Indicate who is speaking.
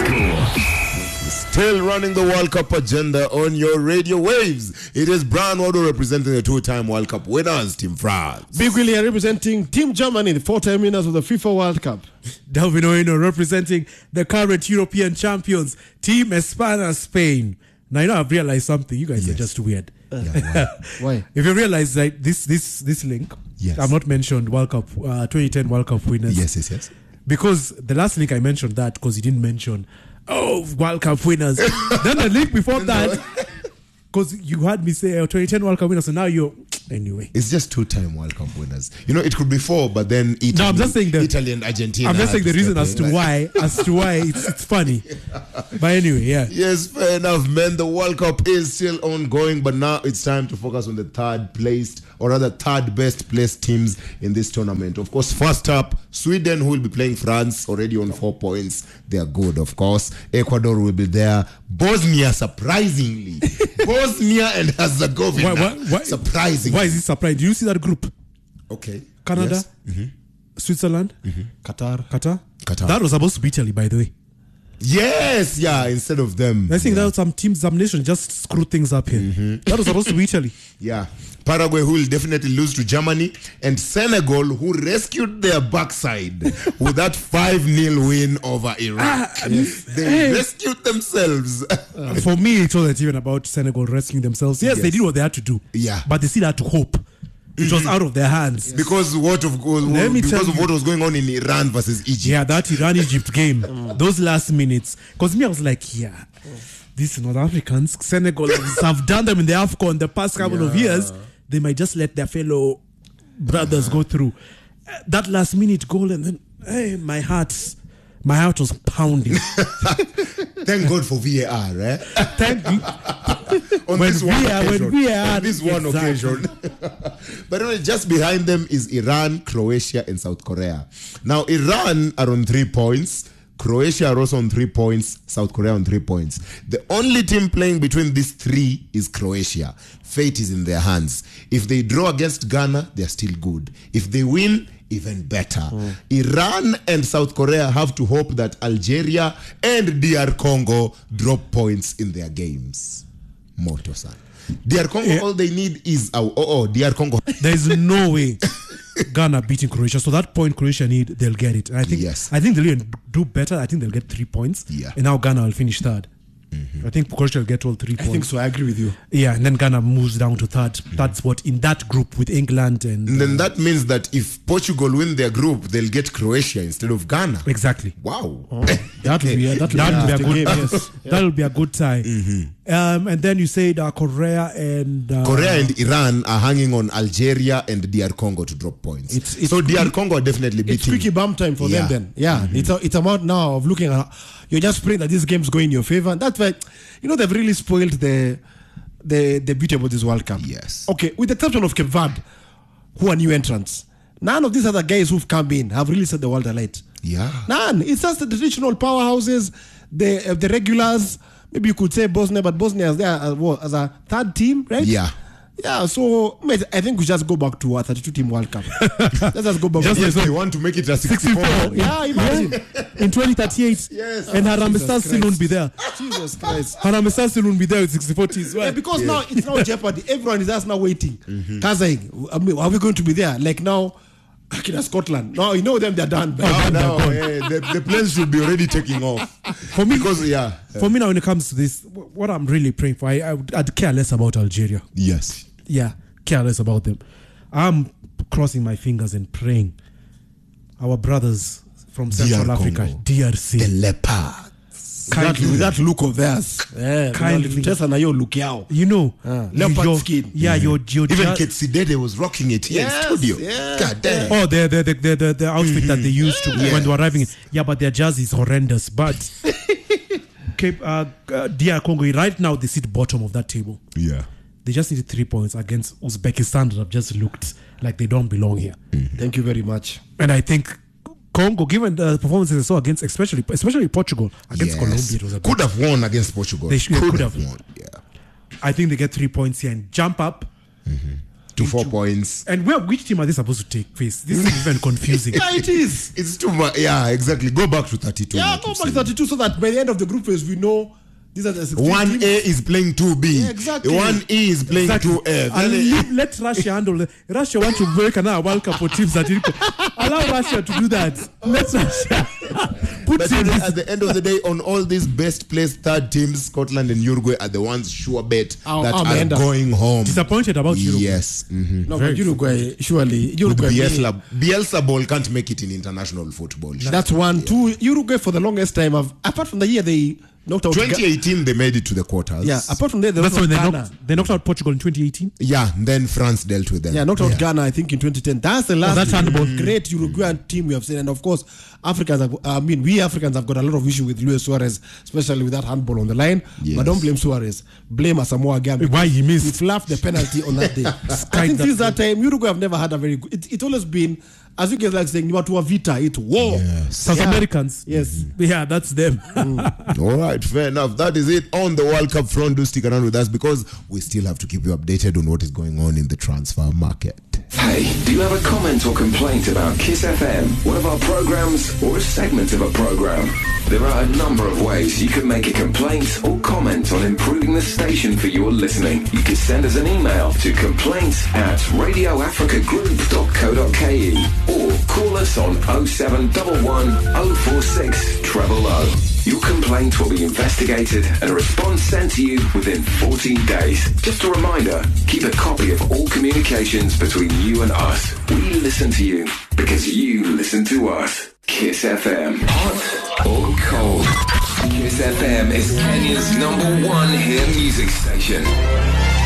Speaker 1: Still running the World Cup agenda on your radio waves. It is Brian Wado representing the two-time World Cup winners, Team France.
Speaker 2: Big Willie representing Team Germany, the four-time winners of the FIFA World Cup.
Speaker 3: Delvin Oeno representing the current European champions, Team España, Spain. Now, you know, I've realized something. You guys are just weird.
Speaker 2: Why?
Speaker 3: If you realize that this link, I've not mentioned World Cup, 2010 World Cup winners.
Speaker 1: Yes.
Speaker 3: Because the last link I mentioned that because you didn't mention, World Cup winners. Then the link before that, because you had me say 2010 World Cup winners, so now you're... Anyway.
Speaker 1: It's just two-time World Cup winners. You know, it could be four, but then Italy,
Speaker 3: no, I'm just saying
Speaker 1: Italy and Argentina.
Speaker 3: I'm just saying the reason as to why it's funny. But anyway, yeah.
Speaker 1: Yes, fair enough, man. The World Cup is still ongoing, but now it's time to focus on the third best placed teams in this tournament. Of course, first up, Sweden, who will be playing France, already on 4 points. They are good, of course. Ecuador will be there. Bosnia, surprisingly. Bosnia and Herzegovina. Surprisingly.
Speaker 3: Why is it surprising? Do you see that group?
Speaker 1: Okay.
Speaker 3: Canada,
Speaker 1: yes.
Speaker 3: Switzerland,
Speaker 2: Qatar.
Speaker 3: That was supposed to be Italy, by the way.
Speaker 1: Yes, yeah, instead of them.
Speaker 3: I think that some nations just screw things up here. That was supposed to be Italy.
Speaker 1: Yeah. Paraguay, who will definitely lose to Germany, and Senegal, who rescued their backside with that 5-0 win over Iraq. They rescued themselves.
Speaker 3: For me, it wasn't even about Senegal rescuing themselves. Yes, they did what they had to do.
Speaker 1: Yeah.
Speaker 3: But they still had to hope. It was out of their hands.
Speaker 1: Yes. Because of what was going on in Iran versus Egypt.
Speaker 3: Yeah, that Iran-Egypt game. Those last minutes. Because me, I was like, these North Africans, Senegal, have done them in the AFCON the past couple of years. They might just let their fellow brothers go through. That last minute goal, and then, my heart was pounding.
Speaker 1: Thank God for VAR, right?
Speaker 3: Thank you.
Speaker 1: on this one occasion. But anyway, just behind them is Iran, Croatia, and South Korea. Now, Iran are on 3 points. Croatia are also on 3 points. South Korea on 3 points. The only team playing between these three is Croatia. Fate is in their hands. If they draw against Ghana, they're still good. If they win, even better. Iran and South Korea have to hope that Algeria and DR Congo drop points in their games. Moto-san. DR Congo, all they need is DR Congo.
Speaker 3: There is no way Ghana beating Croatia. So that point Croatia need, they'll get it. And I think they'll even do better. I think they'll get 3 points.
Speaker 1: Yeah.
Speaker 3: And now Ghana will finish third. I think Croatia will get all 3 points.
Speaker 2: I think so. I agree with you.
Speaker 3: Yeah, and then Ghana moves down to third. That's what in that group with England and
Speaker 1: then that means that if Portugal win their group, they'll get Croatia instead of Ghana.
Speaker 3: Exactly.
Speaker 1: Wow.
Speaker 3: That'll be a good tie. And then you said Korea and
Speaker 1: Iran are hanging on Algeria and DR Congo to drop points. So DR Congo are definitely beating.
Speaker 2: It's tricky bump time for them then. Yeah. It's about now of looking at you're just praying that this game's going in your favor. And that's why they've really spoiled the beauty about this World Cup.
Speaker 1: Yes.
Speaker 2: Okay, with the exception of Cape Verde, who are new entrants. None of these other guys who've come in have really set the world alight.
Speaker 1: Yeah.
Speaker 2: None. It's just the traditional powerhouses, the regulars. Maybe you could say Bosnia, but Bosnia is there as a third team, right?
Speaker 1: Yeah.
Speaker 2: Yeah, so I think we just go back to a 32-team World Cup. Let's just go back.
Speaker 1: They want to make it a 64.
Speaker 2: Yeah, imagine.
Speaker 3: In 2038.
Speaker 1: Yes.
Speaker 3: And Harambee Stars still won't be there.
Speaker 2: Jesus Christ.
Speaker 3: Harambee Stars still won't be there with 64 teams.
Speaker 2: Yeah, because now it's now jeopardy. Everyone is just now waiting. Are we going to be there? Like now, Scotland. No, them, they're done.
Speaker 1: The planes should be already taking off.
Speaker 3: For me, for me now, when it comes to this, what I'm really praying for, I'd care less about Algeria.
Speaker 1: Yes.
Speaker 3: Yeah, care less about them. I'm crossing my fingers and praying. Our brothers from Central Africa, DRC.
Speaker 1: The leopards.
Speaker 2: With that look of theirs. Look yao.
Speaker 3: Leopard
Speaker 2: skin.
Speaker 3: Yeah, your
Speaker 1: even Ketsidede was rocking it here in studio.
Speaker 2: Yeah.
Speaker 1: God damn.
Speaker 3: Oh, the outfit that they used to when they were arriving. Yeah, but their jazz is horrendous. But DR Congo, right now they sit bottom of that table.
Speaker 1: Yeah.
Speaker 3: They just needed 3 points against Uzbekistan that have just looked like they don't belong here.
Speaker 2: Thank you very much.
Speaker 3: And I think Congo, given the performances they saw against, especially Portugal against Colombia, it was
Speaker 1: could have won against Portugal.
Speaker 3: They could have
Speaker 1: won. Yeah.
Speaker 3: I think they get 3 points here and jump up.
Speaker 1: to 4 points.
Speaker 3: And which team are they supposed to take place? This is even confusing.
Speaker 2: Yeah, it is.
Speaker 1: It's too much. Yeah, exactly. Go back to 32.
Speaker 2: Yeah, go back to 32 so that by the end of the group phase, we know these are the 16
Speaker 1: 1A
Speaker 2: teams.
Speaker 1: is playing 2B.
Speaker 2: Yeah, exactly.
Speaker 1: 1E is playing 2F.
Speaker 3: And let Russia handle it. Russia wants to break another World Cup for teams that allow Russia to do that. Let Russia put
Speaker 1: But at the end of the day, on all these best placed third teams, Scotland and Uruguay are the ones sure bet that are going home.
Speaker 3: Disappointed about Uruguay.
Speaker 1: Yes. Mm-hmm.
Speaker 2: No, but Uruguay, surely.
Speaker 1: With
Speaker 2: Uruguay.
Speaker 1: Bielsa ball can't make it in international football.
Speaker 2: That's one. Yeah. Two, Uruguay for the longest time, apart from the year they knocked out
Speaker 1: 2018 they made it to the quarters.
Speaker 2: Yeah, apart from that,
Speaker 3: that's when they knocked out Portugal in 2018.
Speaker 1: Yeah, and then France dealt with them.
Speaker 2: Yeah, knocked out Ghana, I think, in 2010. That's the last great Uruguayan team we have seen. And of course, we Africans have got a lot of issue with Luis Suarez, especially with that handball on the line. Yes. But don't blame Suarez. Blame Asamoah Gyan.
Speaker 3: Why he missed?
Speaker 2: He fluffed the penalty on that day. I think since that time, Uruguay have never had a very good. It's always been, as you guys like saying, Niwatua Vita, it's war.
Speaker 1: Yes.
Speaker 3: South Americans.
Speaker 2: Yes.
Speaker 3: Yeah, that's them.
Speaker 1: All right, fair enough. That is it on the World Cup front. Do stick around with us because we still have to keep you updated on what is going on in the transfer market.
Speaker 4: Hey, do you have a comment or complaint about Kiss FM, one of our programs, or a segment of a program? There are a number of ways you can make a complaint or comment on improving the station for your listening. You can send us an email to complaints@radioafricagroup.co.ke or call us on 0711 046 000. Your complaint will be investigated and a response sent to you within 14 days. Just a reminder, keep a copy of all communications between you and us. We listen to you because you listen to us. Kiss FM. Hot or cold? Kiss FM is Kenya's #1 hit music station.